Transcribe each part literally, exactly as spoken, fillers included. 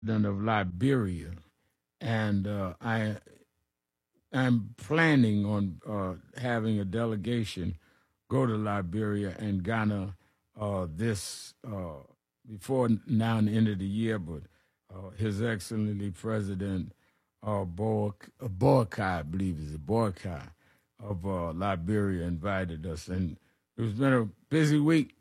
of Liberia, and uh, I I'm planning on uh, having a delegation go to Liberia and Ghana uh, this uh, before now and the end of the year, but uh, His Excellency President uh, Boakai, I believe is it Boakai of uh, Liberia, invited us, and it's been a busy week,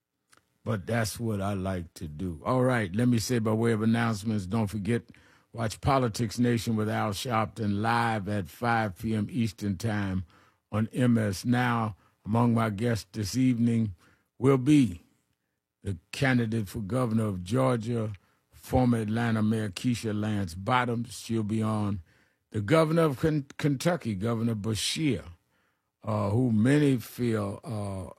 but that's what I like to do. All right, let me say by way of announcements, don't forget, watch Politics Nation with Al Sharpton live at five p.m. Eastern Time on M S Now. Among my guests this evening will be the candidate for governor of Georgia, former Atlanta Mayor Keisha Lance Bottoms. She'll be on. The governor of K- Kentucky, Governor Beshear, uh, who many feel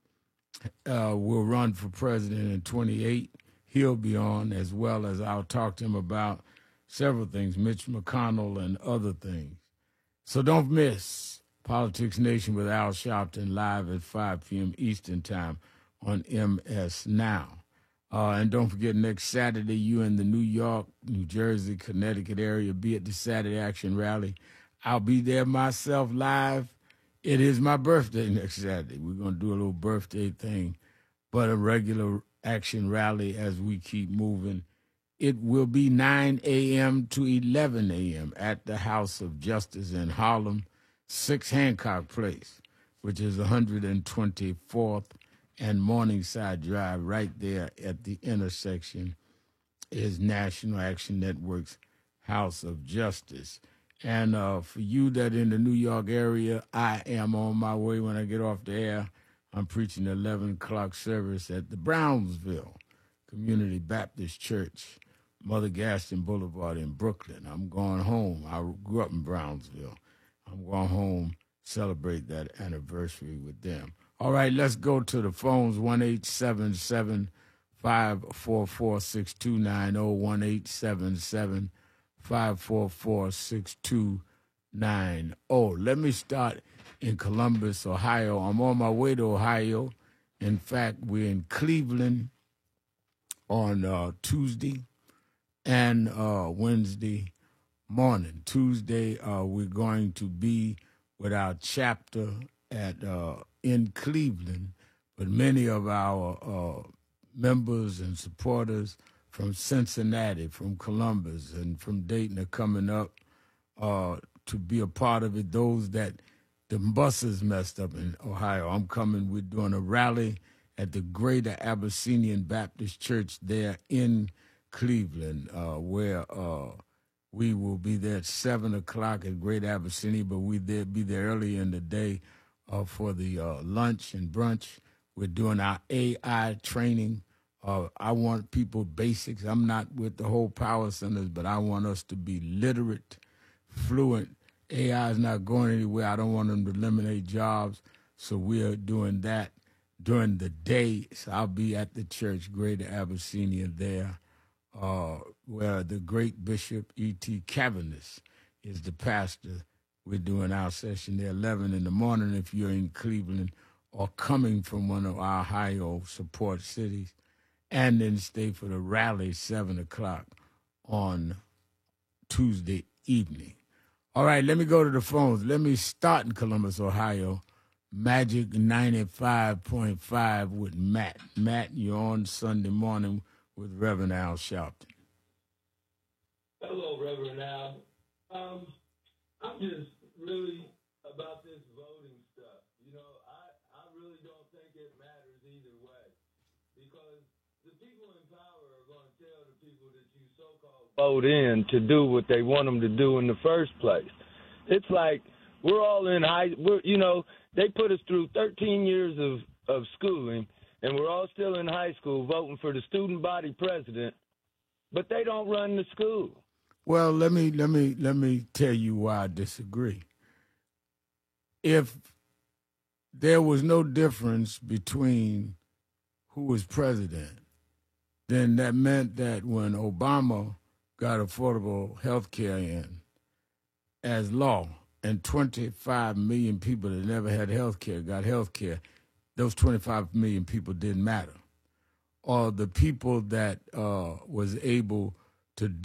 uh, uh, will run for president in twenty-eight. He'll be on, as well as I'll talk to him about several things, Mitch McConnell and other things. So don't miss Politics Nation with Al Sharpton live at five p.m. Eastern Time on M S Now. Uh, and don't forget, next Saturday, you in the New York, New Jersey, Connecticut area, be at the Saturday Action Rally. I'll be there myself live. It is my birthday next Saturday. We're going to do a little birthday thing, but a regular action rally as we keep moving. It will be nine a.m. to eleven a.m. at the House of Justice in Harlem, six Hancock Place, which is one hundred twenty-fourth and Morningside Drive. Right there at the intersection is National Action Network's House of Justice. And uh, for you that in the New York area, I am on my way when I get off the air. I'm preaching the eleven o'clock service at the Brownsville Community Baptist Church, Mother Gaston Boulevard in Brooklyn. I'm going home. I grew up in Brownsville. I'm going home, celebrate that anniversary with them. All right, let's go to the phones, one eight seven seven, five four four, six two nine zero, one eight seven seven, five four four, six two nine zero. Let me start in Columbus, Ohio. I'm on my way to Ohio. In fact, we're in Cleveland on uh, Tuesday and uh, Wednesday morning. Tuesday, uh, we're going to be with our chapter at uh, in Cleveland, but many of our uh, members and supporters from Cincinnati, from Columbus, and from Dayton are coming up uh, to be a part of it. Those that the buses messed up in Ohio, I'm coming. We're doing a rally at the Greater Abyssinian Baptist Church there in Cleveland, uh, where uh, we will be there at seven o'clock at Great Abyssinia, but we'll there, be there early in the day uh, for the uh, lunch and brunch. We're doing our A I training. Uh, I want people basics. I'm not with the whole power centers, but I want us to be literate, fluent. A I is not going anywhere. I don't want them to eliminate jobs, so we're doing that during the day. So I'll be at the church, Greater Abyssinia there, uh, where the great Bishop E T. Cavaness is the pastor. We're doing our session there eleven in the morning if you're in Cleveland or coming from one of our Ohio support cities, and then stay for the rally seven o'clock on Tuesday evening. All right, let me go to the phones. Let me start in Columbus, Ohio. Magic ninety-five point five with Matt. Matt, you're on Sunday morning with Reverend Al Sharpton. Hello, Reverend Al. Um, I'm just really about this voting stuff. You know, I, I really don't think it matters either way, because the people in power are going to tell the people that you so-called vote in to do what they want them to do in the first place. It's like we're all in high, we're, you know, they put us through thirteen years of, of schooling, and we're all still in high school voting for the student body president, but they don't run the school. Well, let me let me let me tell you why I disagree. If there was no difference between who was president, then that meant that when Obama got affordable health care in as law, and twenty-five million people that never had health care got health care, those twenty-five million people didn't matter. Or the people that uh, was able to